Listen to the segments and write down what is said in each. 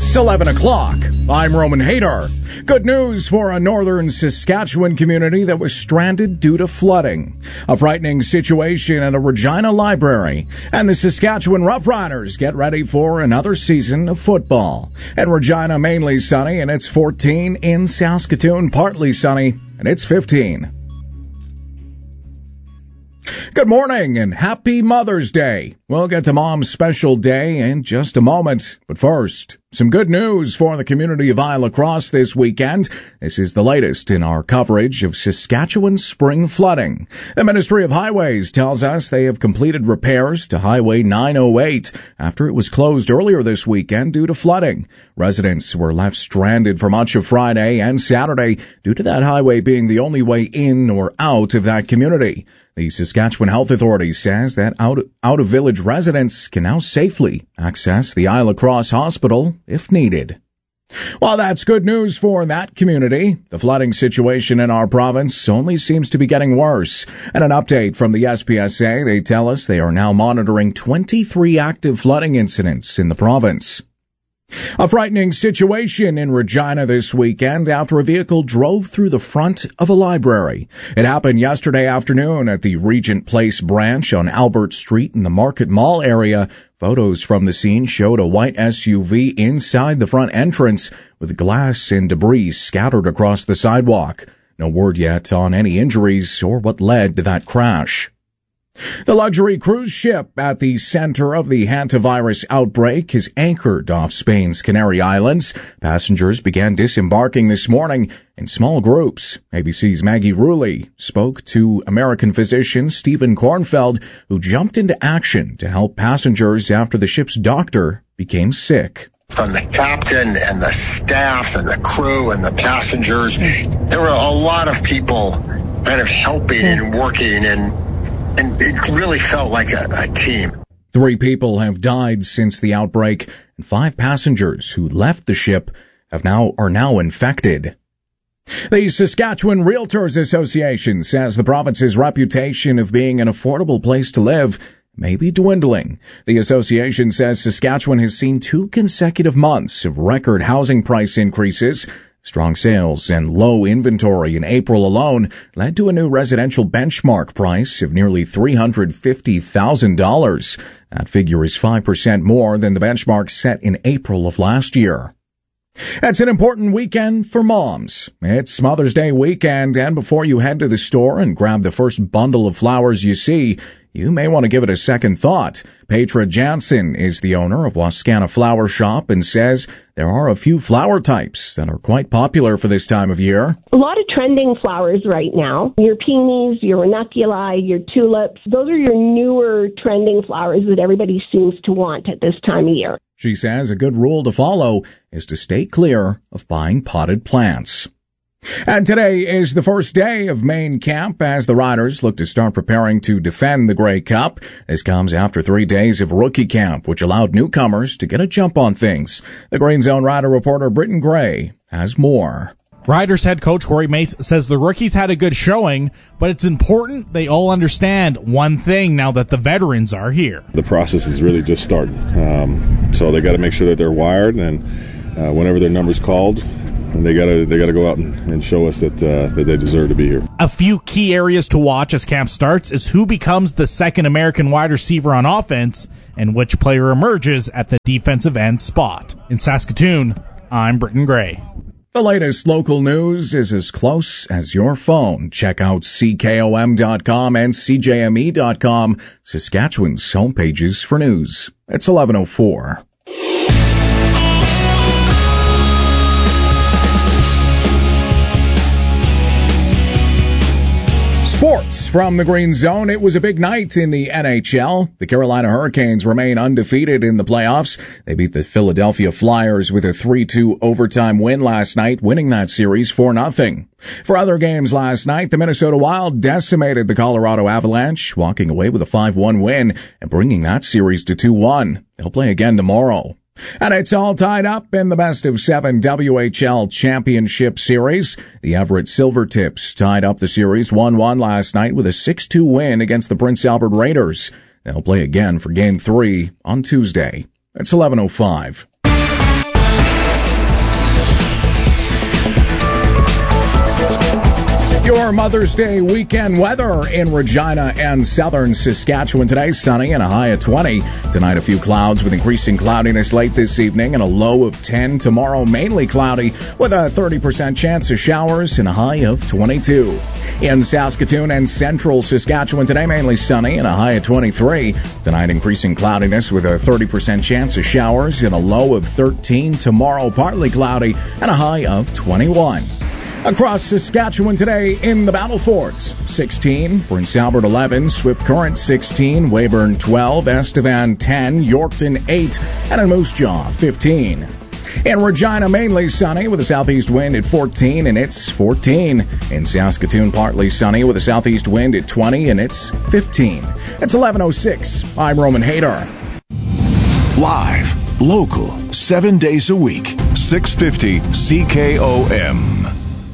It's 11 o'clock. I'm Roman Hader. Good news for a northern Saskatchewan community that was stranded due to flooding. A frightening situation at a Regina library. And the Saskatchewan Roughriders get ready for another season of football. And Regina mainly sunny, and it's 14. In Saskatoon, partly sunny, and it's 15. Good morning and happy Mother's Day. We'll get to Mom's special day in just a moment. But first, some good news for the community of Isle Across this weekend. This is the latest in our coverage of Saskatchewan spring flooding. The Ministry of Highways tells us they have completed repairs to Highway 908 after it was closed earlier this weekend due to flooding. Residents were left stranded for much of Friday and Saturday due to that highway being the only way in or out of that community. The Saskatchewan Health Authority says that out-of-village residents can now safely access the Isle Across Hospital if needed. While that's good news for that community, the flooding situation in our province only seems to be getting worse. And an update from the SPSA, they tell us they are now monitoring 23 active flooding incidents in the province. A frightening situation in Regina this weekend after a vehicle drove through the front of a library. It happened yesterday afternoon at the Regent Place branch on Albert Street in the Market Mall area. Photos from the scene showed a white SUV inside the front entrance with glass and debris scattered across the sidewalk. No word yet on any injuries or what led to that crash. The luxury cruise ship at the center of the hantavirus outbreak is anchored off Spain's Canary Islands. Passengers began disembarking this morning in small groups. ABC's Maggie Rulli spoke to American physician Stephen Kornfeld, who jumped into action to help passengers after the ship's doctor became sick. From the captain and the staff and the crew and the passengers, there were a lot of people kind of helping and working, and it really felt like a team. 3 people have died since the outbreak, and 5 passengers who left the ship are now infected. The Saskatchewan Realtors Association says the province's reputation of being an affordable place to live may be dwindling. The association says Saskatchewan has seen 2 consecutive months of record housing price increases. Strong sales and low inventory in April alone led to a new residential benchmark price of nearly $350,000. That figure is 5% more than the benchmark set in April of last year. It's an important weekend for moms. It's Mother's Day weekend, and before you head to the store and grab the first bundle of flowers you see, you may want to give it a second thought. Petra Jansen is the owner of Wascana Flower Shop and says there are a few flower types that are quite popular for this time of year. A lot of trending flowers right now. Your peonies, your ranunculi, your tulips. Those are your newer trending flowers that everybody seems to want at this time of year. She says a good rule to follow is to stay clear of buying potted plants. And today is the first day of main camp as the Riders look to start preparing to defend the Grey Cup. This comes after 3 days of rookie camp, which allowed newcomers to get a jump on things. The Green Zone Rider reporter Britton Gray has more. Riders head coach Corey Mace says the rookies had a good showing, but it's important they all understand one thing now that the veterans are here. The process is really just starting, so they got to make sure that they're wired, and whenever their number's called, and they got to go out and show us that they deserve to be here. A few key areas to watch as camp starts is who becomes the second American wide receiver on offense and which player emerges at the defensive end spot. In Saskatoon, I'm Britton Gray. The latest local news is as close as your phone. Check out CKOM.com and CJME.com, Saskatchewan's homepages for news. It's 11:04. Sports from the Green Zone. It was a big night in the NHL. The Carolina Hurricanes remain undefeated in the playoffs. They beat the Philadelphia Flyers with a 3-2 overtime win last night, winning that series 4-0. For other games last night, the Minnesota Wild decimated the Colorado Avalanche, walking away with a 5-1 win and bringing that series to 2-1. They'll play again tomorrow. And it's all tied up in the best-of-7 WHL Championship Series. The Everett Silvertips tied up the series 1-1 last night with a 6-2 win against the Prince Albert Raiders. They'll play again for Game 3 on Tuesday. It's 11:05. Your Mother's Day weekend weather in Regina and southern Saskatchewan today. Sunny and a high of 20. Tonight, a few clouds with increasing cloudiness late this evening and a low of 10. Tomorrow, mainly cloudy with a 30% chance of showers and a high of 22. In Saskatoon and central Saskatchewan today, mainly sunny and a high of 23. Tonight, increasing cloudiness with a 30% chance of showers and a low of 13. Tomorrow, partly cloudy and a high of 21. Across Saskatchewan today in the Battle Forts, 16, Prince Albert 11, Swift Current 16, Weyburn 12, Estevan 10, Yorkton 8, and in Moose Jaw 15. In Regina, mainly sunny with a southeast wind at 14, and it's 14. In Saskatoon, partly sunny with a southeast wind at 20, and it's 15. It's 11:06. I'm Roman Hader. Live, local, 7 days a week, 650 CKOM.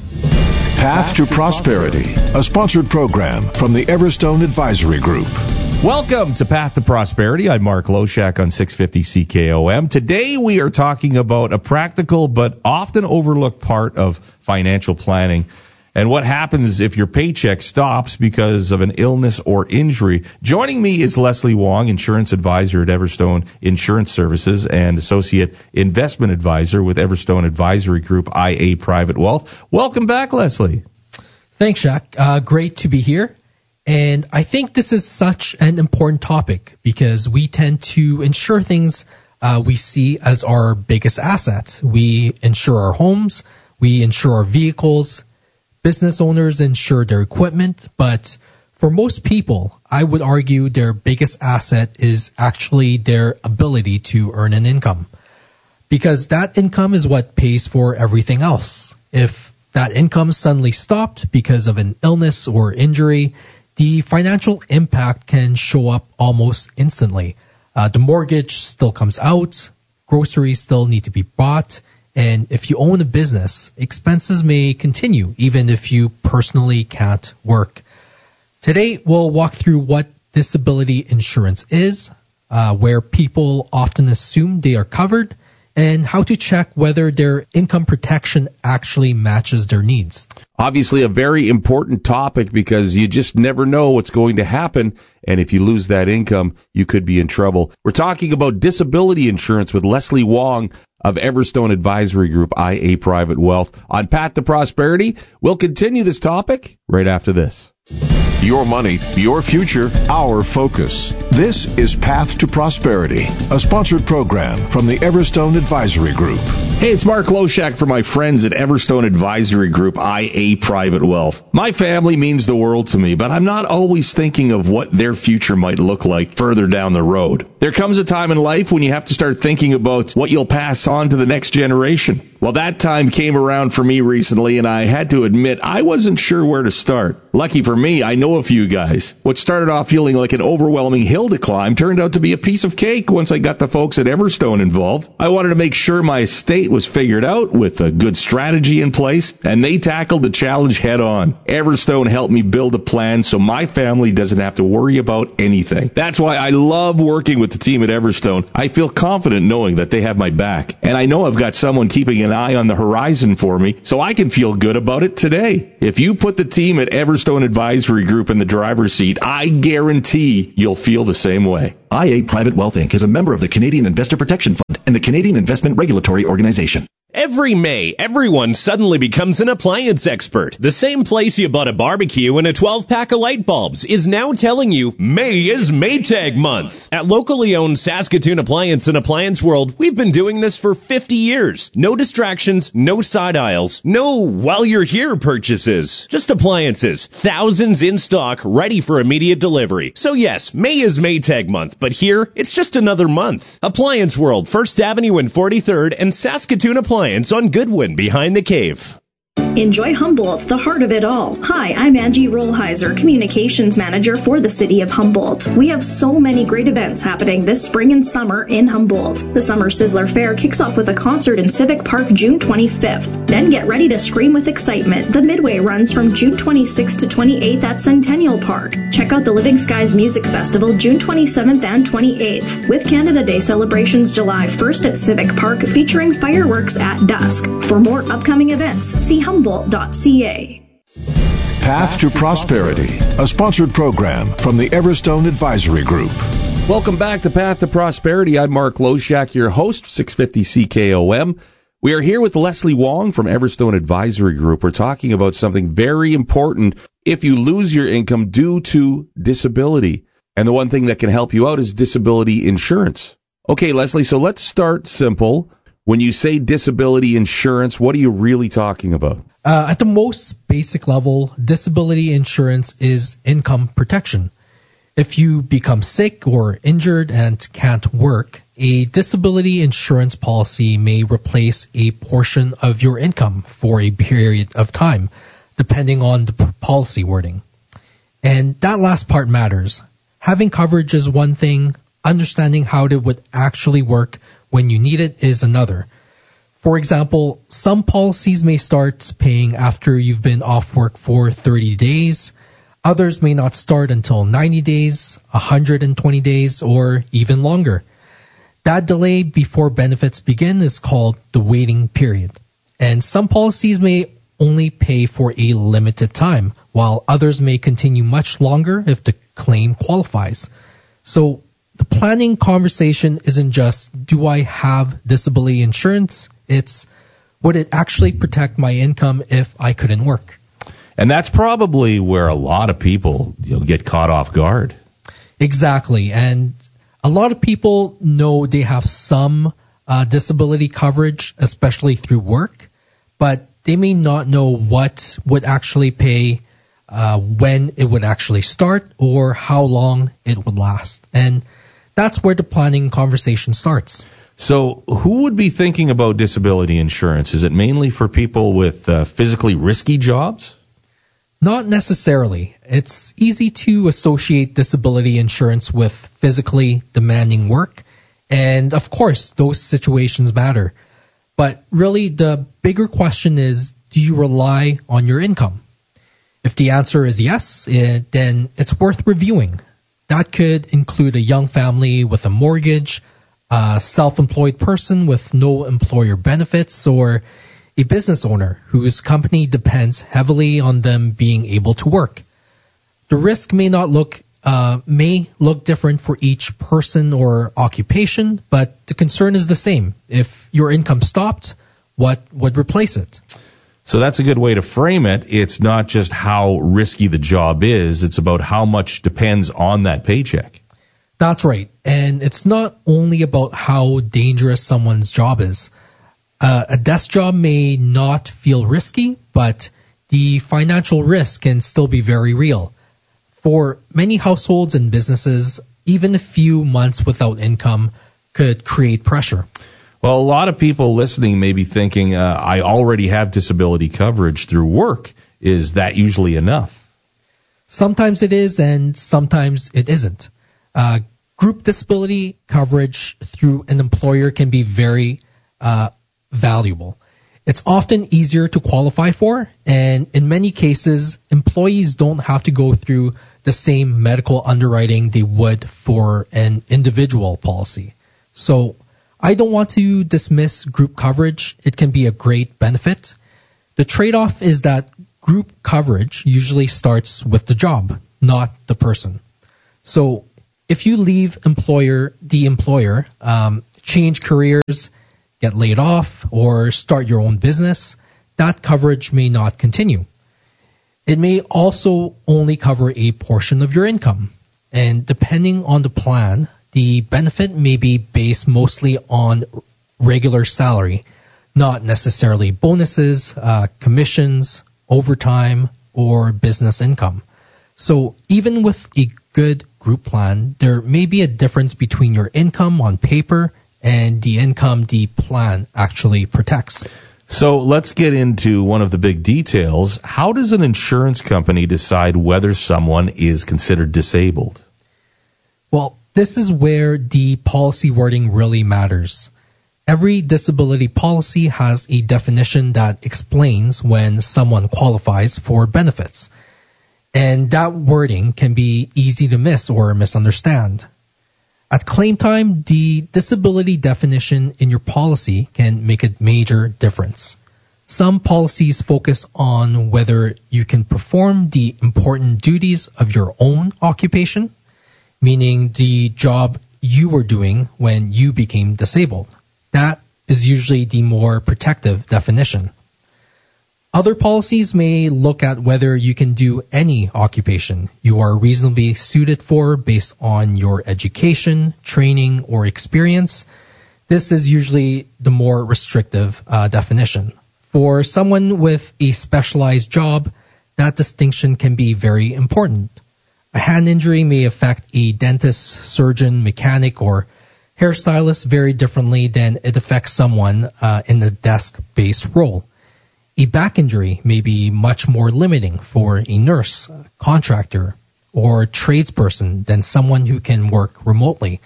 Path to Prosperity, a sponsored program from the Everstone Advisory Group. Welcome to Path to Prosperity. I'm Mark Loshak on 650 CKOM. Today we are talking about a practical but often overlooked part of financial planning and what happens if your paycheck stops because of an illness or injury. Joining me is Leslie Wong, Insurance Advisor at Everstone Insurance Services and Associate Investment Advisor with Everstone Advisory Group, IA Private Wealth. Welcome back, Leslie. Thanks, Shaq. Great to be here. And I think this is such an important topic because we tend to insure things we see as our biggest asset. We insure our homes, we insure our vehicles. Business owners insure their equipment, but for most people, I would argue their biggest asset is actually their ability to earn an income. Because that income is what pays for everything else. If that income suddenly stopped because of an illness or injury, the financial impact can show up almost instantly. The mortgage still comes out, groceries still need to be bought, and if you own a business, expenses may continue even if you personally can't work. Today, we'll walk through what disability insurance is, where people often assume they are covered, and how to check whether their income protection actually matches their needs. Obviously a very important topic because you just never know what's going to happen, and if you lose that income, you could be in trouble. We're talking about disability insurance with Leslie Wong of Everstone Advisory Group, IA Private Wealth. On Path to Prosperity, we'll continue this topic right after this. Your money, your future, our focus. This is Path to Prosperity, a sponsored program from the Everstone Advisory Group. Hey, it's Mark Loshak for my friends at Everstone Advisory Group, IA Private Wealth. My family means the world to me, but I'm not always thinking of what their future might look like further down the road. There comes a time in life when you have to start thinking about what you'll pass on to the next generation. Well, that time came around for me recently, and I had to admit I wasn't sure where to start. Lucky for me, I know a few guys. What started off feeling like an overwhelming hill to climb turned out to be a piece of cake once I got the folks at Everstone involved. I wanted to make sure my estate was figured out with a good strategy in place, and they tackled the challenge head on. Everstone helped me build a plan so my family doesn't have to worry about anything. That's why I love working with the team at Everstone. I feel confident knowing that they have my back, and I know I've got someone keeping an eye on the horizon for me, so I can feel good about it today. If you put the team at Everstone Advisory Group in the driver's seat, I guarantee you'll feel the same way. IA Private Wealth Inc. is a member of the Canadian Investor Protection Fund and the Canadian Investment Regulatory Organization. Every May, everyone suddenly becomes an appliance expert. The same place you bought a barbecue and a 12-pack of light bulbs is now telling you May is Maytag month. At locally owned Saskatoon Appliance and Appliance World, we've been doing this for 50 years. No distractions, no side aisles, no while you're here purchases. Just appliances, thousands in stock, ready for immediate delivery. So yes, May is Maytag month, but here, it's just another month. Appliance World, 1st Avenue and 43rd, and Saskatoon Appliance on Goodwin behind the cave. Enjoy Humboldt, the heart of it all. Hi, I'm Angie Rollheiser, Communications Manager for the City of Humboldt. We have so many great events happening this spring and summer in Humboldt. The Summer Sizzler Fair kicks off with a concert in Civic Park June 25th. Then get ready to scream with excitement. The Midway runs from June 26th to 28th at Centennial Park. Check out the Living Skies Music Festival June 27th and 28th. With Canada Day celebrations July 1st at Civic Park featuring fireworks at dusk. For more upcoming events, see Humboldt.ca. Path to Prosperity, a sponsored program from the Everstone Advisory Group. Welcome back to Path to Prosperity. I'm Mark Loshak, your host, 650 CKOM. We are here with Leslie Wong from Everstone Advisory Group. We're talking about something very important if you lose your income due to disability. And the one thing that can help you out is disability insurance. Okay, Leslie, so let's start simple. When you say disability insurance, what are you really talking about? At the most basic level, disability insurance is income protection. If you become sick or injured and can't work, a disability insurance policy may replace a portion of your income for a period of time, depending on the policy wording. And that last part matters. Having coverage is one thing, understanding how it would actually work when you need it is another. For example, some policies may start paying after you've been off work for 30 days. Others may not start until 90 days, 120 days, or even longer. That delay before benefits begin is called the waiting period. And some policies may only pay for a limited time, while others may continue much longer if the claim qualifies. So the planning conversation isn't just, do I have disability insurance? It's, would it actually protect my income if I couldn't work? And that's probably where a lot of people get caught off guard. Exactly. And a lot of people know they have some disability coverage, especially through work, but they may not know what would actually pay, when it would actually start, or how long it would last. And that's where the planning conversation starts. So who would be thinking about disability insurance? Is it mainly for people with physically risky jobs? Not necessarily. It's easy to associate disability insurance with physically demanding work. And of course, those situations matter. But really, the bigger question is, do you rely on your income? If the answer is yes, then it's worth reviewing. That could include a young family with a mortgage, a self-employed person with no employer benefits, or a business owner whose company depends heavily on them being able to work. The risk may look different for each person or occupation, but the concern is the same. If your income stopped, what would replace it? So that's a good way to frame it. It's not just how risky the job is, it's about how much depends on that paycheck. That's right. And it's not only about how dangerous someone's job is. A desk job may not feel risky, but the financial risk can still be very real. For many households and businesses, even a few months without income could create pressure. Well, a lot of people listening may be thinking, I already have disability coverage through work. Is that usually enough? Sometimes it is, and sometimes it isn't. Group disability coverage through an employer can be very valuable. It's often easier to qualify for, and in many cases, employees don't have to go through the same medical underwriting they would for an individual policy. So I don't want to dismiss group coverage. It can be a great benefit. The trade-off is that group coverage usually starts with the job, not the person. So if you leave the employer, change careers, get laid off, or start your own business, that coverage may not continue. It may also only cover a portion of your income. And depending on the plan, the benefit may be based mostly on regular salary, not necessarily bonuses, commissions, overtime, or business income. So even with a good group plan, there may be a difference between your income on paper and the income the plan actually protects. So let's get into one of the big details. How does an insurance company decide whether someone is considered disabled? Well, this is where the policy wording really matters. Every disability policy has a definition that explains when someone qualifies for benefits. And that wording can be easy to miss or misunderstand. At claim time, the disability definition in your policy can make a major difference. Some policies focus on whether you can perform the important duties of your own occupation, meaning the job you were doing when you became disabled. That is usually the more protective definition. Other policies may look at whether you can do any occupation you are reasonably suited for based on your education, training, or experience. This is usually the more restrictive definition. For someone with a specialized job, that distinction can be very important. A hand injury may affect a dentist, surgeon, mechanic, or hairstylist very differently than it affects someone in a desk-based role. A back injury may be much more limiting for a nurse, contractor, or tradesperson than someone who can work remotely.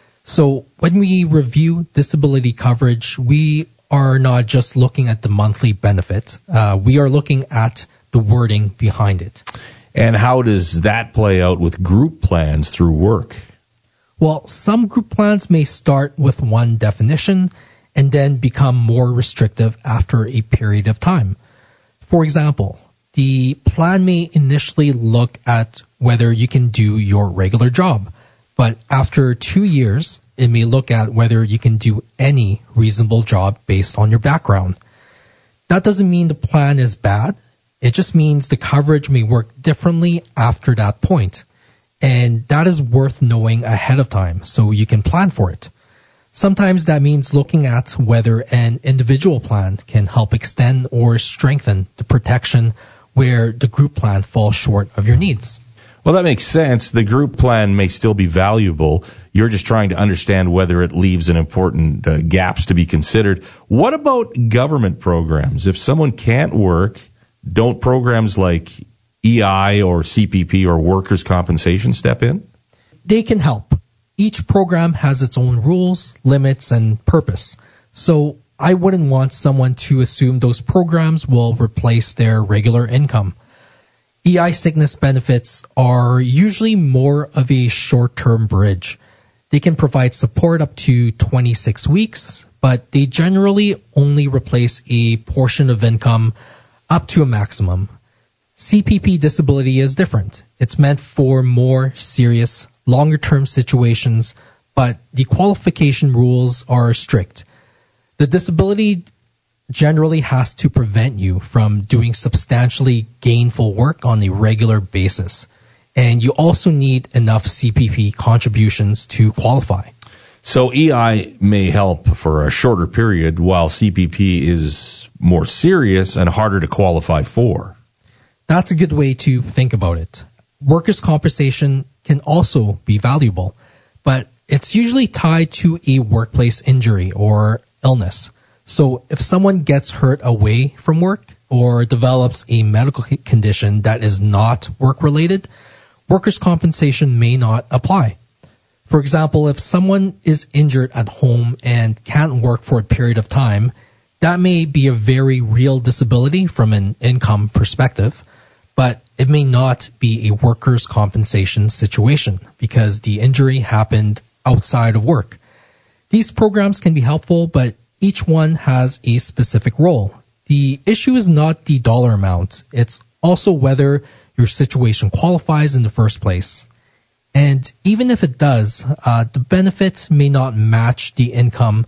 So when we review disability coverage, we are not just looking at the monthly benefit. We are looking at the wording behind it. And how does that play out with group plans through work? Well, some group plans may start with one definition and then become more restrictive after a period of time. For example, the plan may initially look at whether you can do your regular job, but after 2 years, it may look at whether you can do any reasonable job based on your background. That doesn't mean the plan is bad. It just means the coverage may work differently after that point. And that is worth knowing ahead of time so you can plan for it. Sometimes that means looking at whether an individual plan can help extend or strengthen the protection where the group plan falls short of your needs. Well, that makes sense. The group plan may still be valuable. You're just trying to understand whether it leaves an important gaps to be considered. What about government programs? If someone can't work, don't programs like EI or CPP or workers' compensation step in? They can help. Each program has its own rules, limits, and purpose. So I wouldn't want someone to assume those programs will replace their regular income. EI sickness benefits are usually more of a short-term bridge. They can provide support up to 26 weeks, but they generally only replace a portion of income up to a maximum. CPP disability is different. It's meant for more serious, longer-term situations, but the qualification rules are strict. The disability generally has to prevent you from doing substantially gainful work on a regular basis. And you also need enough CPP contributions to qualify. So EI may help for a shorter period, while CPP is more serious and harder to qualify for. That's a good way to think about it. Workers' compensation can also be valuable, but it's usually tied to a workplace injury or illness. So if someone gets hurt away from work or develops a medical condition that is not work-related, workers' compensation may not apply. For example, if someone is injured at home and can't work for a period of time, that may be a very real disability from an income perspective, but it may not be a workers' compensation situation because the injury happened outside of work. These programs can be helpful, but each one has a specific role. The issue is not the dollar amount. It's also whether your situation qualifies in the first place. And even if it does, the benefits may not match the income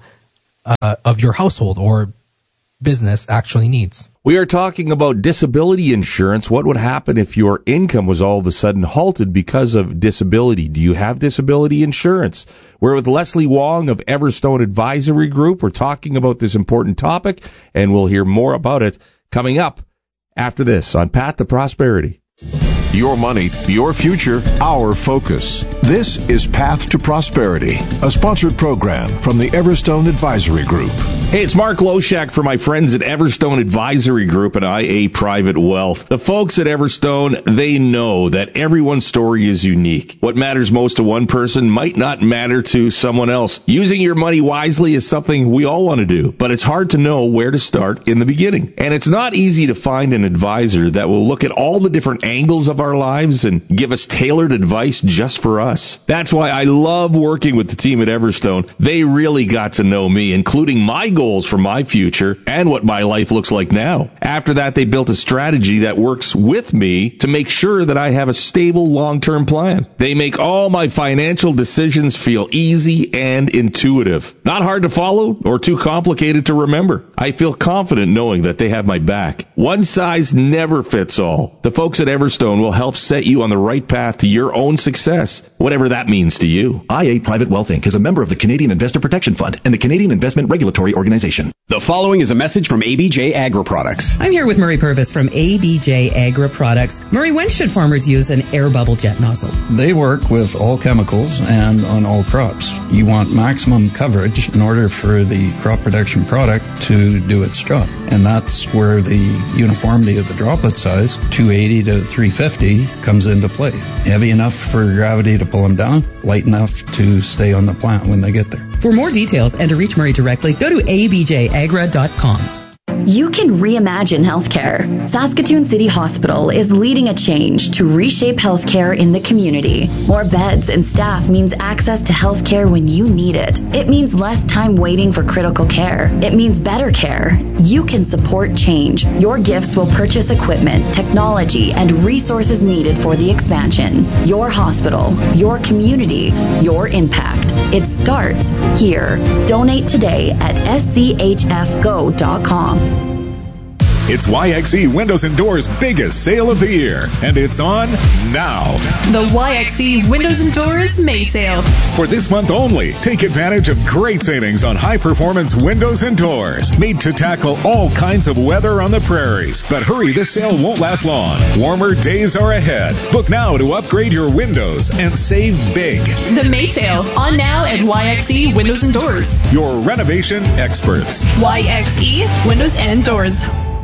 of your household or business actually needs. We are talking about disability insurance. What would happen if your income was all of a sudden halted because of disability? Do you have disability insurance? We're with Leslie Wong of Everstone Advisory Group. We're talking about this important topic, and we'll hear more about it coming up after this on Path to Prosperity. Your money, your future, our focus. This is Path to Prosperity, a sponsored program from the Everstone Advisory Group. Hey, it's Mark Loshak for my friends at Everstone Advisory Group and IA Private Wealth. The folks at Everstone, they know that everyone's story is unique. What matters most to one person might not matter to someone else. Using your money wisely is something we all want to do, but it's hard to know where to start in the beginning. And it's not easy to find an advisor that will look at all the different angles of our our lives and give us tailored advice just for us. That's why I love working with the team at Everstone. They really got to know me, including my goals for my future and what my life looks like now. After that, they built a strategy that works with me to make sure that I have a stable long-term plan. They make all my financial decisions feel easy and intuitive. Not hard to follow or too complicated to remember. I feel confident knowing that they have my back. One size never fits all. The folks at Everstone will help set you on the right path to your own success, whatever that means to you. IA Private Wealth Inc. is a member of the Canadian Investor Protection Fund and the Canadian Investment Regulatory Organization. The following is a message from ABJ Agri Products. I'm here with Murray Purvis from ABJ Agri Products. Murray, when should farmers use an air bubble jet nozzle? They work with all chemicals and on all crops. You want maximum coverage in order for the crop protection product to do its job. And that's where the uniformity of the droplet size, 280 to 350, comes into play. Heavy enough for gravity to pull them down, light enough to stay on the plant when they get there. For more details and to reach Murray directly, go to abjagra.com. You can reimagine healthcare. Saskatoon City Hospital is leading a change to reshape healthcare in the community. More beds and staff means access to healthcare when you need it. It means less time waiting for critical care. It means better care. You can support change. Your gifts will purchase equipment, technology, and resources needed for the expansion. Your hospital, your community, your impact. It starts here. Donate today at schfgo.com. It's YXE Windows and Doors' biggest sale of the year, and it's on now. The YXE Windows and Doors May Sale. For this month only, take advantage of great savings on high-performance windows and doors, made to tackle all kinds of weather on the prairies. But hurry, this sale won't last long. Warmer days are ahead. Book now to upgrade your windows and save big. The May Sale, on now at YXE Windows and Doors. Your renovation experts. YXE Windows and Doors.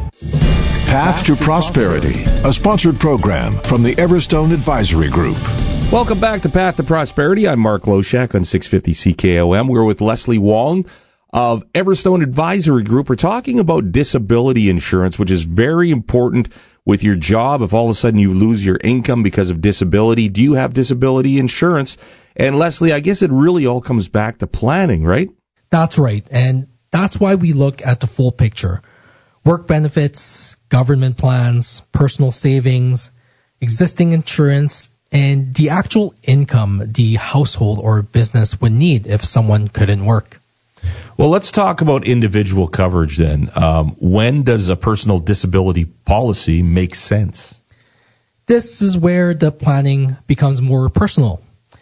Path to Prosperity, a sponsored program from the Everstone Advisory Group. Welcome back to Path to Prosperity. I'm Mark Loshak on 650 CKOM. We're with Leslie Wong of Everstone Advisory Group. We're talking about disability insurance, which is very important with your job. If all of a sudden you lose your income because of disability, do you have disability insurance? And Leslie, I guess it really all comes back to planning, right? That's right. And that's why we look at the full picture. Work benefits, government plans, personal savings, existing insurance, and the actual income the household or business would need if someone couldn't work. Well, let's talk about individual coverage then. When does a personal disability policy make sense? This is where the planning becomes more personal.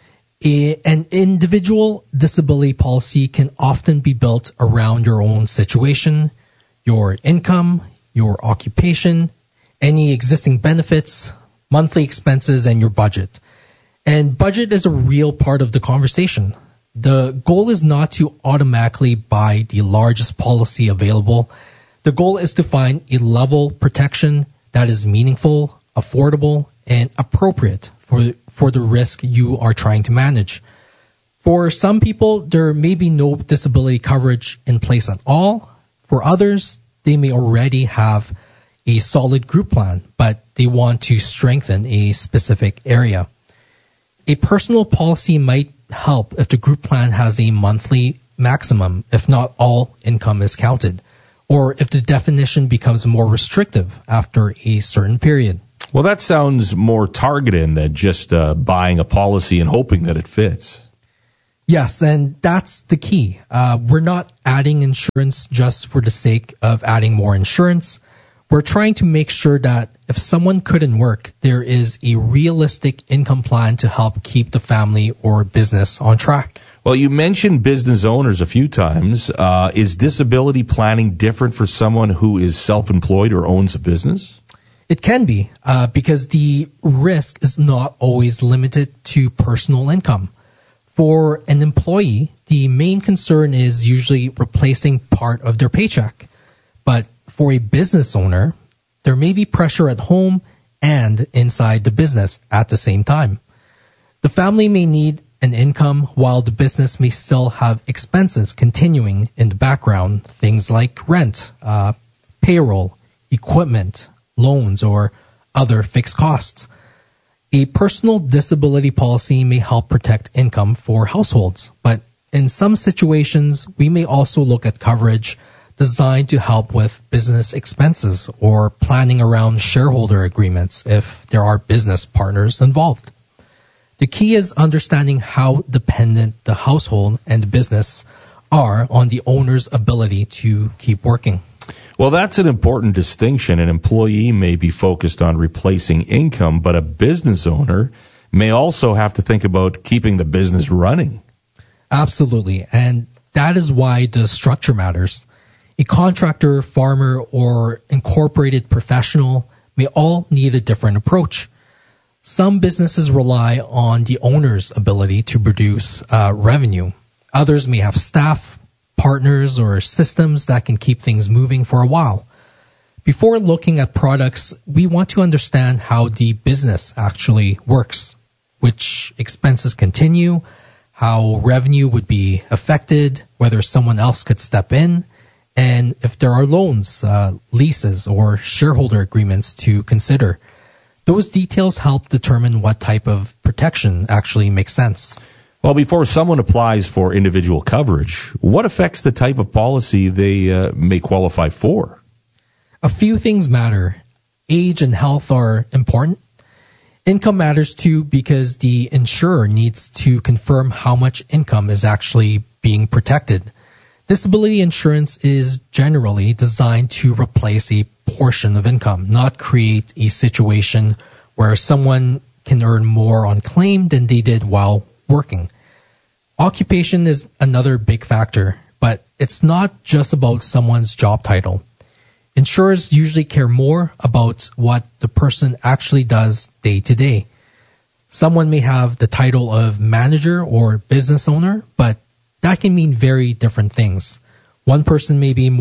An individual disability policy can often be built around your own situation, your income, your occupation, any existing benefits, monthly expenses, and your budget. And budget is a real part of the conversation. The goal is not to automatically buy the largest policy available. The goal is to find a level protection that is meaningful, affordable, and appropriate for the risk you are trying to manage. For some people, there may be no disability coverage in place at all. For others, they may already have a solid group plan, but they want to strengthen a specific area. A personal policy might help if the group plan has a monthly maximum, if not all income is counted, or if the definition becomes more restrictive after a certain period. Well, that sounds more targeted than just buying a policy and hoping that it fits. Yes, and that's the key. We're not adding insurance just for the sake of adding more insurance. We're trying to make sure that if someone couldn't work, there is a realistic income plan to help keep the family or business on track. Well, you mentioned business owners a few times. Is disability planning different for someone who is self-employed or owns a business? It can be, because the risk is not always limited to personal income. For an employee, the main concern is usually replacing part of their paycheck. But for a business owner, there may be pressure at home and inside the business at the same time. The family may need an income while the business may still have expenses continuing in the background, things like rent, payroll, equipment, loans, or other fixed costs. A personal disability policy may help protect income for households, but in some situations, we may also look at coverage designed to help with business expenses or planning around shareholder agreements if there are business partners involved. The key is understanding how dependent the household and the business are on the owner's ability to keep working. Well, that's an important distinction. An employee may be focused on replacing income, but a business owner may also have to think about keeping the business running. Absolutely, and that is why the structure matters. A contractor, farmer, or incorporated professional may all need a different approach. Some businesses rely on the owner's ability to produce revenue. Others may have staff, partners, or systems that can keep things moving for a while. Before looking at products, we want to understand how the business actually works, which expenses continue, how revenue would be affected, whether someone else could step in, and if there are loans, leases, or shareholder agreements to consider. Those details help determine what type of protection actually makes sense. Well, before someone applies for individual coverage, what affects the type of policy they may qualify for? A few things matter. Age and health are important. Income matters too because the insurer needs to confirm how much income is actually being protected. Disability insurance is generally designed to replace a portion of income, not create a situation where someone can earn more on claim than they did while working. Occupation is another big factor, but it's not just about someone's job title. Insurers usually care more about what the person actually does day to day. Someone may have the title of manager or business owner, but that can mean very different things. One person may be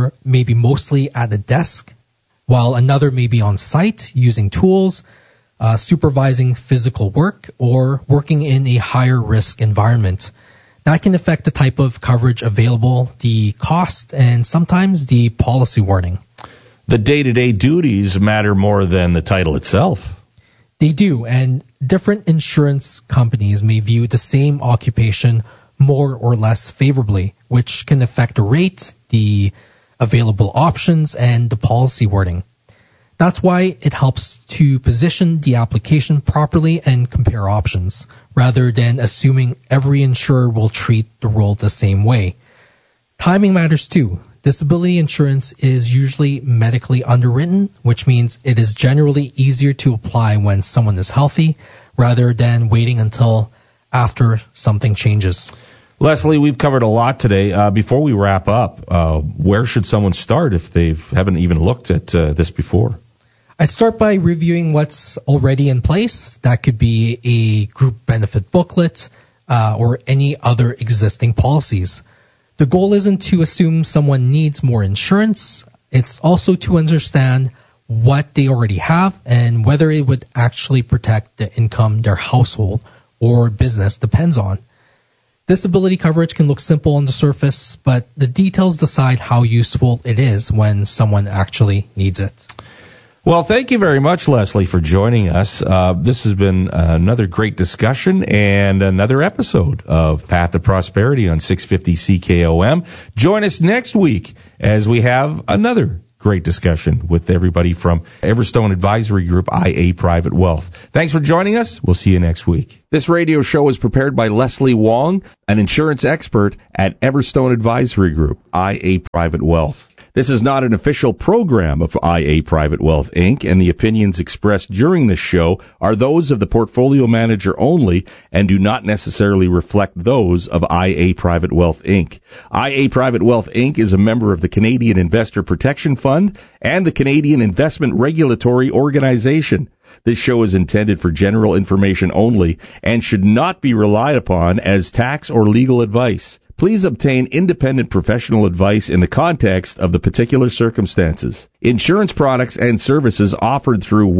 mostly at a desk, while another may be on site using tools, supervising physical work, or working in a higher risk environment. That can affect the type of coverage available, the cost, and sometimes the policy wording. The day-to-day duties matter more than the title itself. They do, and different insurance companies may view the same occupation more or less favorably, which can affect the rate, the available options, and the policy wording. That's why it helps to position the application properly and compare options, rather than assuming every insurer will treat the role the same way. Timing matters too. Disability insurance is usually medically underwritten, which means it is generally easier to apply when someone is healthy, rather than waiting until after something changes. Leslie, we've covered a lot today. Before we wrap up, where should someone start if they haven't even looked at this before? I'd start by reviewing what's already in place. That could be a group benefit booklet or any other existing policies. The goal isn't to assume someone needs more insurance. It's also to understand what they already have and whether it would actually protect the income their household or business depends on. Disability coverage can look simple on the surface, but the details decide how useful it is when someone actually needs it. Well, thank you very much, Leslie, for joining us. This has been another great discussion and another episode of Path to Prosperity on 650 CKOM. Join us next week as we have another great discussion with everybody from Everstone Advisory Group, IA Private Wealth. Thanks for joining us. We'll see you next week. This radio show is prepared by Leslie Wong, an insurance expert at Everstone Advisory Group, IA Private Wealth. This is not an official program of IA Private Wealth, Inc., and the opinions expressed during this show are those of the portfolio manager only and do not necessarily reflect those of IA Private Wealth, Inc. IA Private Wealth, Inc. is a member of the Canadian Investor Protection Fund and the Canadian Investment Regulatory Organization. This show is intended for general information only and should not be relied upon as tax or legal advice. Please obtain independent professional advice in the context of the particular circumstances. Insurance products and services offered through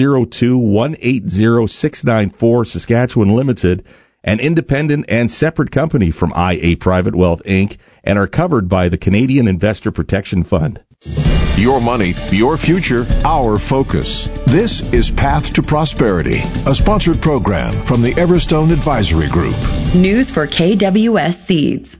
102-180-694 Saskatchewan Limited, an independent and separate company from IA Private Wealth, Inc., and are covered by the Canadian Investor Protection Fund. Your money, your future, our focus. This is Path to Prosperity, a sponsored program from the Everstone Advisory Group. News for KWS Seeds.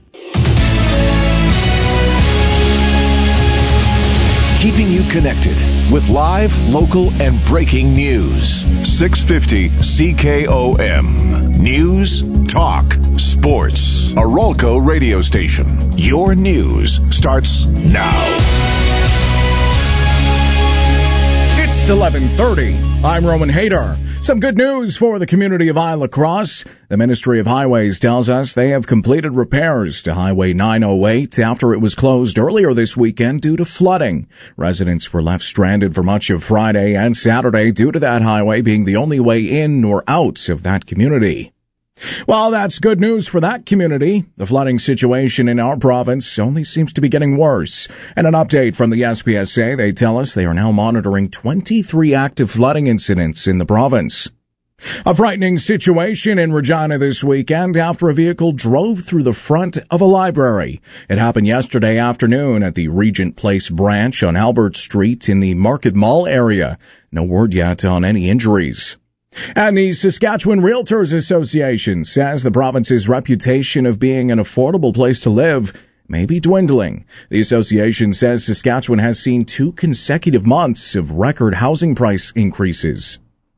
Keeping you connected with live, local, and breaking news. 650 CKOM. News, talk, sports. A Rolco radio station. Your news starts now. It's 11:30. I'm Roman Hader. Some good news for the community of Isla Crosse. The Ministry of Highways tells us they have completed repairs to Highway 908 after it was closed earlier this weekend due to flooding. Residents were left stranded for much of Friday and Saturday due to that highway being the only way in or out of that community. Well, that's good news for that community. The flooding situation in our province only seems to be getting worse. And an update from the SPSA, they tell us they are now monitoring 23 active flooding incidents in the province. A frightening situation in Regina this weekend after a vehicle drove through the front of a library. It happened yesterday afternoon at the Regent Place branch on Albert Street in the Market Mall area. No word yet on any injuries. And the Saskatchewan Realtors Association says the province's reputation of being an affordable place to live may be dwindling. The association says Saskatchewan has seen 2 consecutive months of record housing price increases.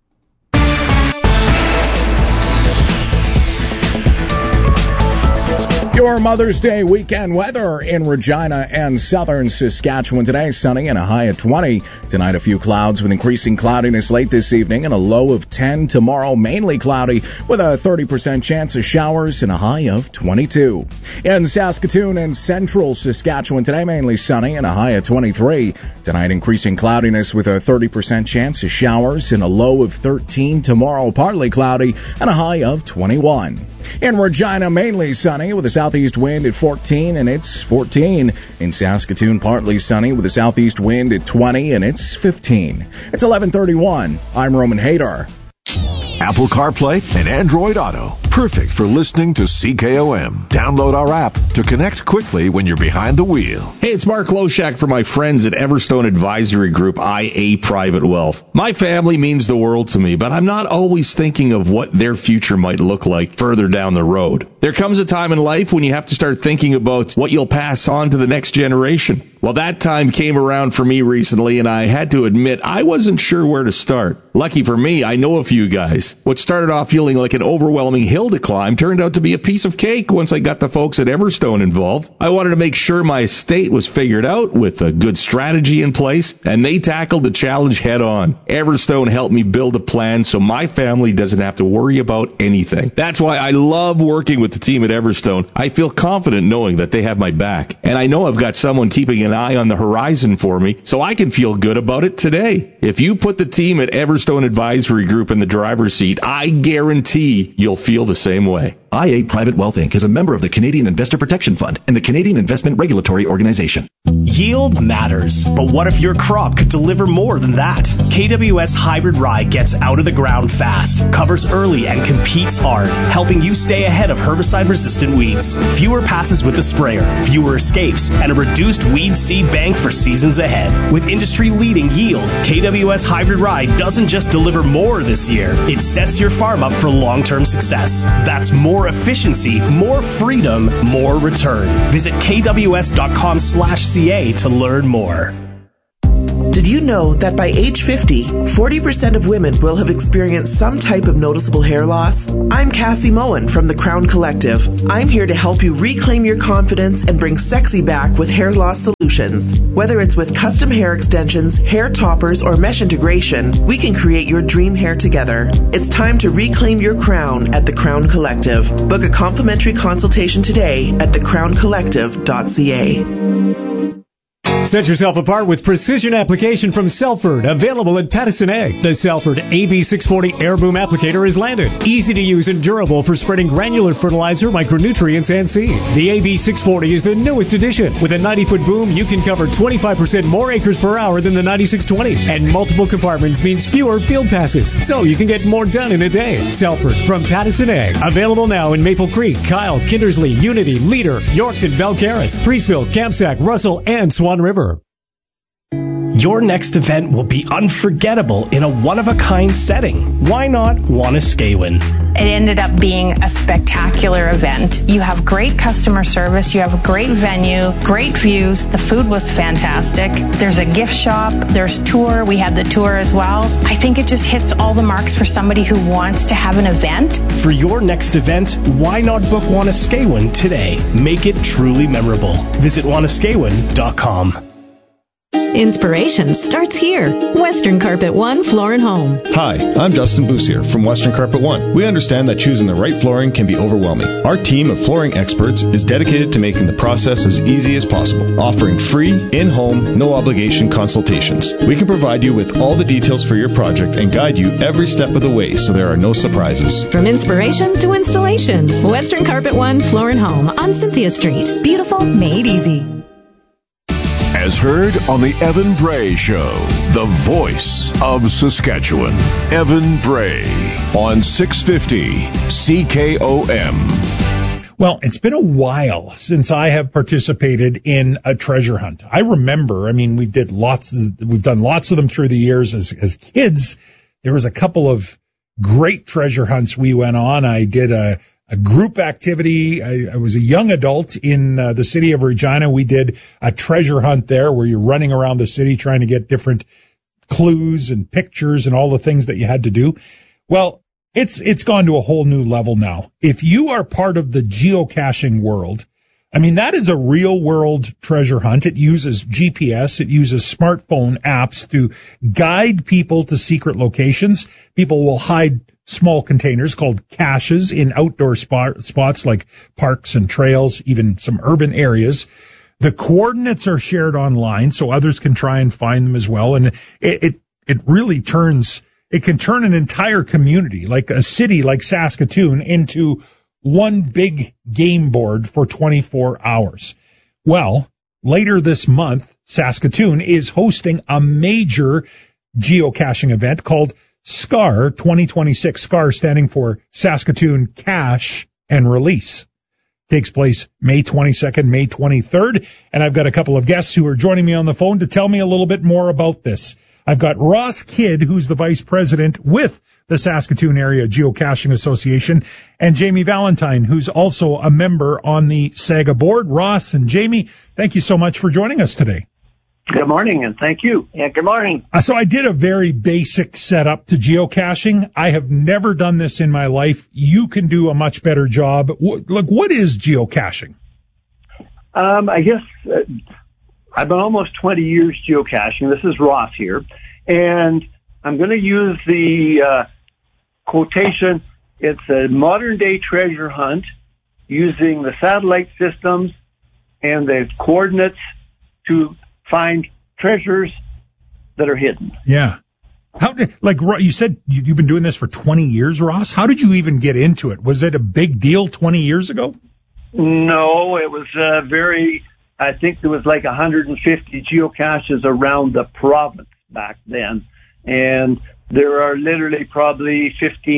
Your Mother's Day weekend weather in Regina and southern Saskatchewan today. Sunny and a high of 20. Tonight, a few clouds with increasing cloudiness late this evening and a low of 10. Tomorrow, mainly cloudy with a 30% chance of showers and a high of 22. In Saskatoon and central Saskatchewan today, mainly sunny and a high of 23. Tonight, increasing cloudiness with a 30% chance of showers and a low of 13. Tomorrow, partly cloudy and a high of 21. In Regina, mainly sunny with a southeast wind at 14 and it's 14. In Saskatoon, partly sunny with a southeast wind at 20 and it's 15. It's 11:31. I'm Roman Hader. Apple CarPlay and Android Auto. Perfect for listening to CKOM. Download our app to connect quickly when you're behind the wheel. Hey, it's Mark Loshak for my friends at Everstone Advisory Group, IA Private Wealth. My family means the world to me, but I'm not always thinking of what their future might look like further down the road. There comes a time in life when you have to start thinking about what you'll pass on to the next generation. Well, that time came around for me recently, and I had to admit I wasn't sure where to start. Lucky for me, I know a few guys. What started off feeling like an overwhelming hill to climb turned out to be a piece of cake once I got the folks at Everstone involved. I wanted to make sure my estate was figured out with a good strategy in place, and they tackled the challenge head on. Everstone helped me build a plan so my family doesn't have to worry about anything. That's why I love working with the team at Everstone. I feel confident knowing that they have my back, and I know I've got someone keeping an eye on the horizon for me, so I can feel good about it today. If you put the team at Everstone Advisory Group in the driver's seat, I guarantee you'll feel the same way. IA Private Wealth Inc. is a member of the Canadian Investor Protection Fund and the Canadian Investment Regulatory Organization. Yield matters, but what if your crop could deliver more than that? KWS Hybrid Rye gets out of the ground fast, covers early, and competes hard, helping you stay ahead of herbicide-resistant weeds. Fewer passes with the sprayer, fewer escapes, and a reduced weed seed bank for seasons ahead. With industry-leading yield, KWS Hybrid Rye doesn't just deliver more this year, it sets your farm up for long-term success. That's more efficiency, more freedom, more return. Visit kws.com/ca to learn more. Did you know that by age 50, 40% of women will have experienced some type of noticeable hair loss? I'm Cassie Moen from the Crown Collective. I'm here to help you reclaim your confidence and bring sexy back with hair loss solutions. Whether it's with custom hair extensions, hair toppers, or mesh integration, we can create your dream hair together. It's time to reclaim your crown at the Crown Collective. Book a complimentary consultation today at thecrowncollective.ca. Set yourself apart with precision application from Selford, available at Pattison Ag. The Selford AB640 Air Boom Applicator is landed. Easy to use and durable for spreading granular fertilizer, micronutrients, and seed. The AB640 is the newest addition. With a 90-foot boom, you can cover 25% more acres per hour than the 9620. And multiple compartments means fewer field passes, so you can get more done in a day. Selford from Pattison Ag. Available now in Maple Creek, Kyle, Kindersley, Unity, Leader, Yorkton, Belcaris, Priestville, Campsack, Russell, and Swan River. Your next event will be unforgettable in a one-of-a-kind setting. Why not Wanuskewin? It ended up being a spectacular event. You have great customer service, you have a great venue, great views, the food was fantastic. There's a gift shop, there's tour, we had the tour as well. I think it just hits all the marks for somebody who wants to have an event. For your next event, why not book Wanuskewin today? Make it truly memorable. Visit wanuskewin.com. Inspiration starts here. Western Carpet One Floor and Home. Hi, I'm Justin Boussier from Western Carpet One. We understand that choosing the right flooring can be overwhelming. Our team of flooring experts is dedicated to making the process as easy as possible, offering free, in-home, no-obligation consultations. We can provide you with all the details for your project and guide you every step of the way so there are no surprises. From inspiration to installation, Western Carpet One Floor and Home on Cynthia Street. Beautiful, made easy. As heard on the Evan Bray Show, the voice of Saskatchewan. Evan Bray on 650 CKOM. Well, it's been a while since I have participated in a treasure hunt. I remember, we've done lots of them through the years as kids. There was a couple of great treasure hunts we went on. I did a group activity. I was a young adult in the city of Regina. We did a treasure hunt there where you're running around the city trying to get different clues and pictures and all the things that you had to do. Well, it's gone to a whole new level now. If you are part of the geocaching world, that is a real world treasure hunt. It uses GPS. It uses smartphone apps to guide people to secret locations. People will hide small containers called caches in outdoor spots like parks and trails, even some urban areas. The coordinates are shared online so others can try and find them as well. And it really it can turn an entire community, like a city like Saskatoon, into one big game board for 24 hours. Well, later this month, Saskatoon is hosting a major geocaching event called SCAR 2026, SCAR standing for Saskatoon Cache and Release. Takes place May 22nd, May 23rd, and I've got a couple of guests who are joining me on the phone to tell me a little bit more about this. I've got Ross Kidd, who's the vice president with the Saskatoon Area Geocaching Association, and Jamie Valentine, who's also a member on the SAGA board. Ross and Jamie, thank you so much for joining us today. Good morning, and thank you. Yeah, good morning. So I did a very basic setup to geocaching. I have never done this in my life. You can do a much better job. What is geocaching? I guess I've been almost 20 years geocaching. This is Ross here, and I'm going to use the quotation. It's a modern-day treasure hunt using the satellite systems and the coordinates to find treasures that are hidden. Yeah. You said you've been doing this for 20 years, Ross? How did you even get into it? Was it a big deal 20 years ago? No, it was I think there was like 150 geocaches around the province back then. And there are literally probably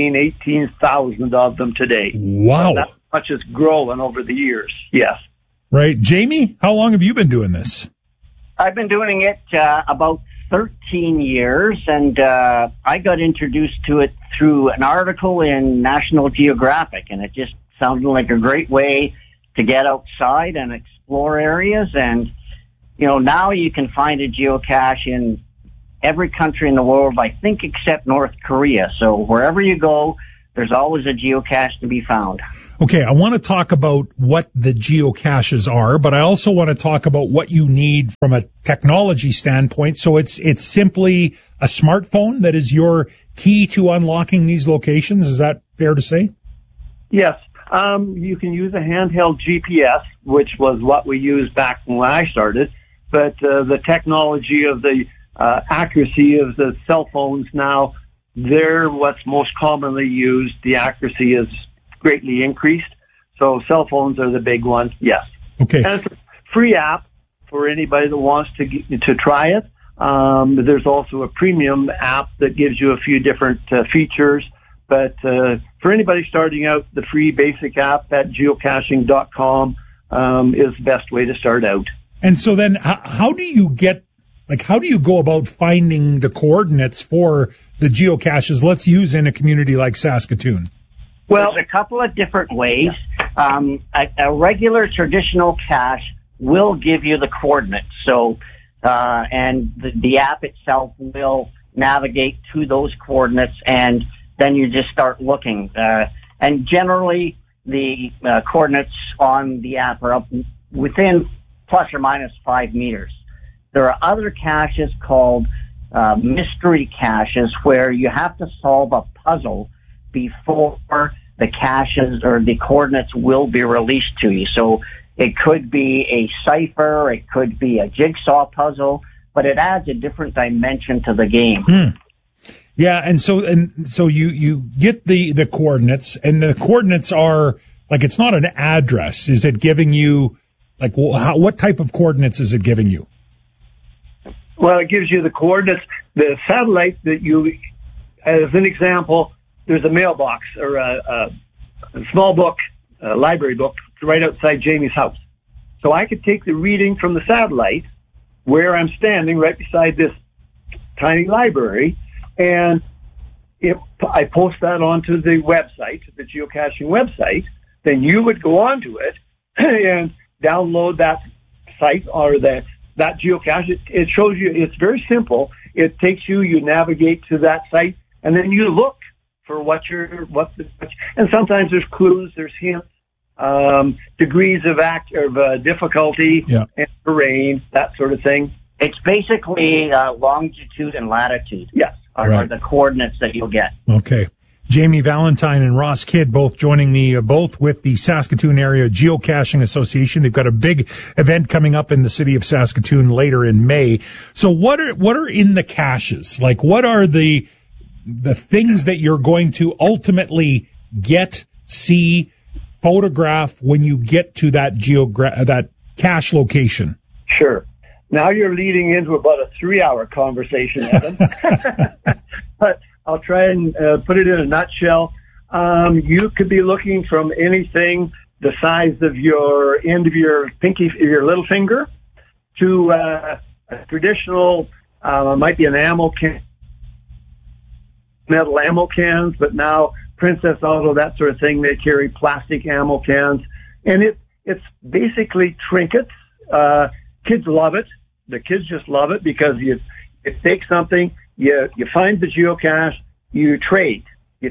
18,000 of them today. Wow. That much has grown over the years. Yes. Right. Jamie, how long have you been doing this? I've been doing it about 13 years, and I got introduced to it through an article in National Geographic, and it just sounded like a great way to get outside and explore areas. And, now you can find a geocache in every country in the world, I think, except North Korea. So wherever you go, there's always a geocache to be found. Okay, I want to talk about what the geocaches are, but I also want to talk about what you need from a technology standpoint. So it's simply a smartphone that is your key to unlocking these locations. Is that fair to say? Yes. You can use a handheld GPS, which was what we used back when I started, but the technology of the accuracy of the cell phones now, they're what's most commonly used. The accuracy is greatly increased. So cell phones are the big one, yes. Okay. And it's a free app for anybody that wants to try it. There's also a premium app that gives you a few different features. But for anybody starting out, the free basic app at geocaching.com is the best way to start out. And so then how do you get Like, how do you go about finding the coordinates for the geocaches let's use in a community like Saskatoon? Well, there's a couple of different ways. A regular traditional cache will give you the coordinates. So, and the app itself will navigate to those coordinates, and then you just start looking. And generally, the coordinates on the app are up within plus or minus 5 meters. There are other caches called mystery caches where you have to solve a puzzle before the caches or the coordinates will be released to you. So it could be a cipher, it could be a jigsaw puzzle, but it adds a different dimension to the game. Yeah, and so you get the coordinates, and the coordinates are like, it's not an address. Is it giving you like what type of coordinates is it giving you? Well, it gives you the coordinates. The satellite that you, as an example, there's a mailbox or a small book, a library book, right outside Jamie's house. So I could take the reading from the satellite where I'm standing right beside this tiny library, and if I post that onto the website, the geocaching website, then you would go onto it and download that site or that geocache. It shows you, it's very simple. It takes you, you navigate to that site, and then you look for and sometimes there's clues, there's hints, degrees of difficulty, and terrain, that sort of thing. It's basically longitude and latitude. Yes. Are the coordinates that you'll get. Okay. Jamie Valentine and Ross Kidd both joining me, both with the Saskatoon Area Geocaching Association. They've got a big event coming up in the city of Saskatoon later in May. So what are in the caches? Like, what are the things that you're going to ultimately get, see, photograph when you get to that cache location? Sure. Now you're leading into about a 3-hour conversation, Evan. But I'll try and put it in a nutshell. You could be looking from anything the size of your end of your pinky, your little finger, to a traditional, might be an ammo can, metal ammo cans, but now Princess Auto, that sort of thing, they carry plastic ammo cans. And it's basically trinkets. Kids love it. The kids just love it because you take something, you find the geocache, you trade. The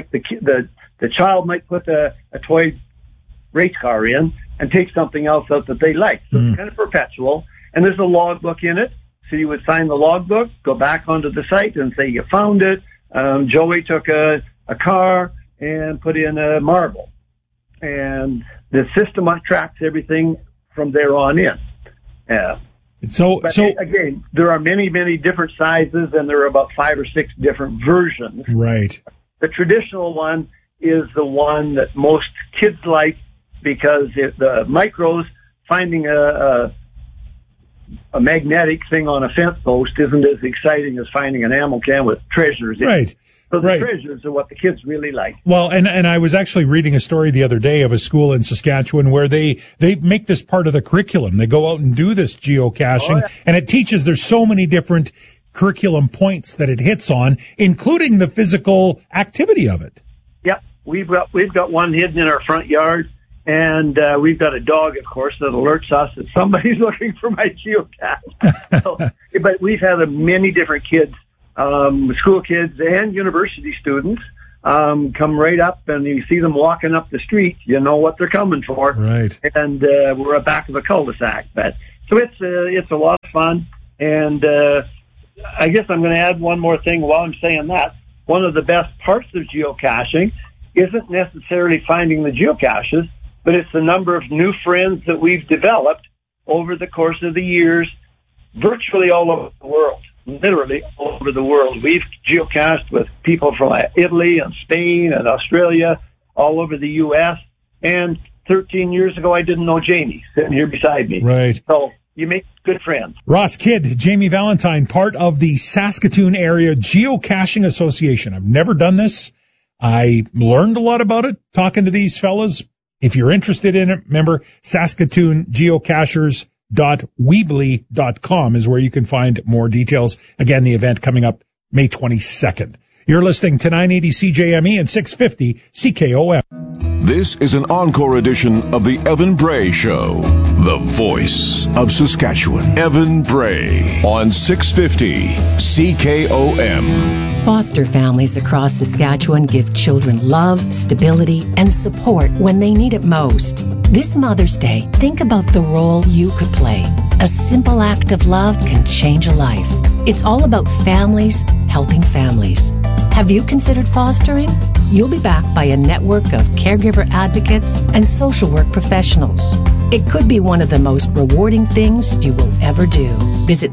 child might put a toy race car in and take something else out that they like. So it's kind of perpetual. And there's a logbook in it. So you would sign the logbook, go back onto the site and say you found it. Joey took a car and put in a marble. And the system tracks everything from there on in. But again, there are many, many different sizes, and there are about 5 or 6 different versions. Right. The traditional one is the one that most kids like because the micros, finding a magnetic thing on a fence post isn't as exciting as finding an ammo can with treasures in it. Right. So the treasures are what the kids really like. Well, and I was actually reading a story the other day of a school in Saskatchewan where they make this part of the curriculum. They go out and do this geocaching, and it teaches, there's so many different curriculum points that it hits on, including the physical activity of it. Yep. We've got one hidden in our front yard, and we've got a dog, of course, that alerts us that somebody's looking for my geocache. But we've had many different kids, school kids and university students, come right up, and you see them walking up the street, you know what they're coming for. Right. And we're at back of a cul-de-sac. So it's a lot of fun, and I guess I'm going to add one more thing while I'm saying that. One of the best parts of geocaching isn't necessarily finding the geocaches, but it's the number of new friends that we've developed over the course of the years, virtually all over the world. Literally all over the world. We've geocached with people from Italy and Spain and Australia, all over the U.S. And 13 years ago, I didn't know Jamie sitting here beside me. Right. So you make good friends. Ross Kidd, Jamie Valentine, part of the Saskatoon Area Geocaching Association. I've never done this. I learned a lot about it talking to these fellas. If you're interested in it, remember, SaskatoonGeocachers.com. www.weebly.com is where you can find more details. Again, the event coming up May 22nd. You're listening to 980 CJME and 650 CKOM. This is an encore edition of the Evan Bray Show, the voice of Saskatchewan. Evan Bray on 650 CKOM. Foster families across Saskatchewan give children love, stability, and support when they need it most. This Mother's Day, think about the role you could play. A simple act of love can change a life. It's all about families helping families. Have you considered fostering? You'll be backed by a network of caregiver advocates and social work professionals. It could be one of the most rewarding things you will ever do. Visit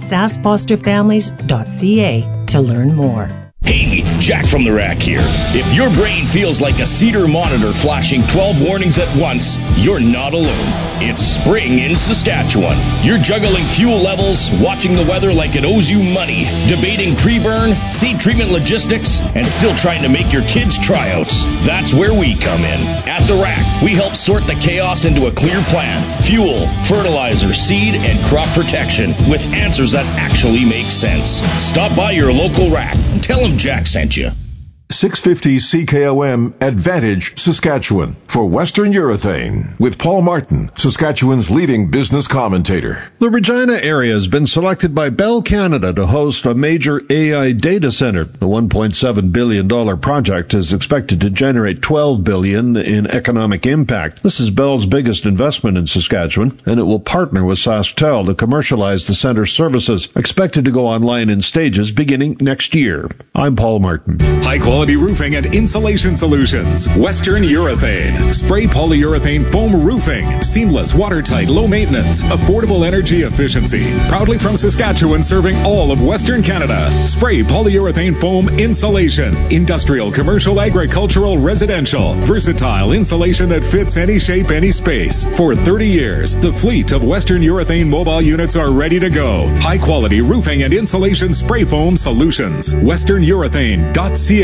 saskfosterfamilies.ca to learn more. Hey, Jack from the Rack here. If your brain feels like a Cedar monitor flashing 12 warnings at once, you're not alone. It's spring in Saskatchewan. You're juggling fuel levels, watching the weather like it owes you money, debating pre-burn, seed treatment logistics, and still trying to make your kids' tryouts. That's where we come in. At the Rack, we help sort the chaos into a clear plan. Fuel, fertilizer, seed, and crop protection with answers that actually make sense. Stop by your local Rack and tell them Jack sent you. 650 CKOM Advantage Saskatchewan for Western Urethane with Paul Martin, Saskatchewan's leading business commentator. The Regina area has been selected by Bell Canada to host a major AI data center. The $1.7 billion project is expected to generate $12 billion in economic impact. This is Bell's biggest investment in Saskatchewan, and it will partner with SaskTel to commercialize the center's services, expected to go online in stages beginning next year. I'm Paul Martin. High-quality roofing and insulation solutions. Western Urethane. Spray polyurethane foam roofing. Seamless, watertight, low maintenance, affordable energy efficiency. Proudly from Saskatchewan, serving all of Western Canada. Spray polyurethane foam insulation. Industrial, commercial, agricultural, residential. Versatile insulation that fits any shape, any space. For 30 years, the fleet of Western Urethane mobile units are ready to go. High-quality roofing and insulation spray foam solutions. WesternUrethane.ca.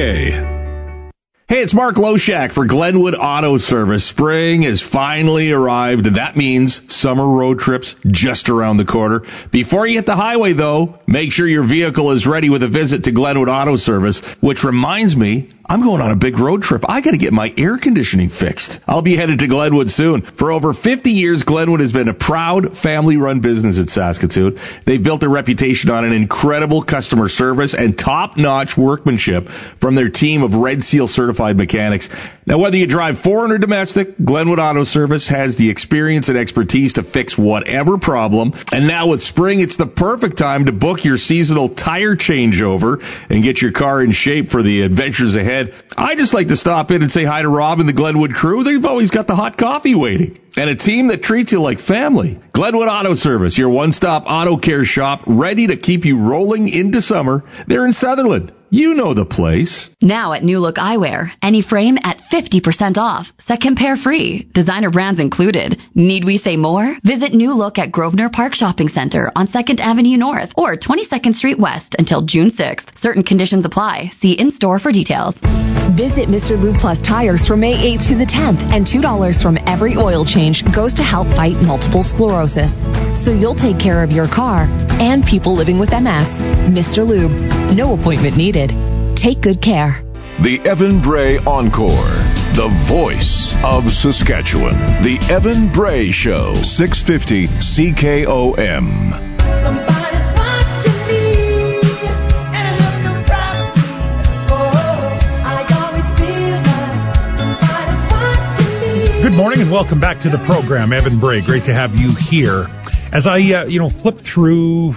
Hey, it's Mark Loshak for Glenwood Auto Service. Spring has finally arrived, and that means summer road trips just around the corner. Before you hit the highway, though, make sure your vehicle is ready with a visit to Glenwood Auto Service, which reminds me, I'm going on a big road trip. I got to get my air conditioning fixed. I'll be headed to Glenwood soon. For over 50 years, Glenwood has been a proud family-run business in Saskatoon. They've built a reputation on an incredible customer service and top-notch workmanship from their team of Red Seal certified mechanics. Now, whether you drive foreign or domestic, Glenwood Auto Service has the experience and expertise to fix whatever problem. And now with spring, it's the perfect time to book your seasonal tire changeover and get your car in shape for the adventures ahead. I just like to stop in and say hi to Rob and the Glenwood crew. They've always got the hot coffee waiting. And a team that treats you like family. Glenwood Auto Service, your one-stop auto care shop, ready to keep you rolling into summer. They're in Sutherland. You know the place. Now at New Look Eyewear, any frame at 50% off. Second pair free. Designer brands included. Need we say more? Visit New Look at Grosvenor Park Shopping Center on 2nd Avenue North or 22nd Street West until June 6th. Certain conditions apply. See in-store for details. Visit Mr. Lube Plus Tires from May 8th to the 10th, and $2 from every oil change goes to help fight multiple sclerosis. So you'll take care of your car and people living with MS. Mr. Lube, no appointment needed. Take good care. The Evan Bray Encore, the voice of Saskatchewan. The Evan Bray Show, 650 CKOM. Somebody's watching me, and I have no privacy. Oh, I always feel like somebody's watching me. Good morning and welcome back to the program, Evan Bray. Great to have you here. As I, flip through